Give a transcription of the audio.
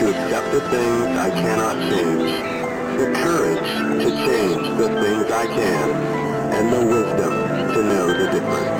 accept the things I cannot change, the courage to change the things I can, and the wisdom to know the difference.